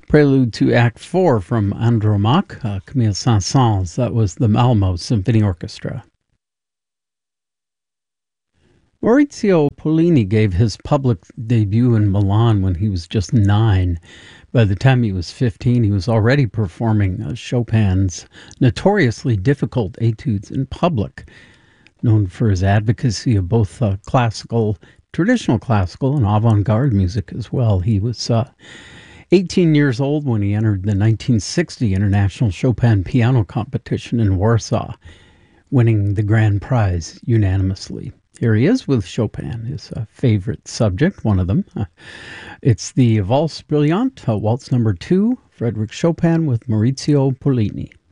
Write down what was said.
Prelude to Act 4 from Andromaque, Camille Saint-Saëns. That was the Malmo Symphony Orchestra. Maurizio Pollini gave his public debut in Milan when he was just 9. By the time he was 15, he was already performing Chopin's notoriously difficult etudes in public. Known for his advocacy of both traditional classical and avant-garde music as well. He was 18 years old when he entered the 1960 International Chopin Piano Competition in Warsaw, winning the grand prize unanimously. Here he is with Chopin, his favorite subject, one of them. It's the Valse Brillante, Waltz number 2, Frédéric Chopin with Maurizio Pollini.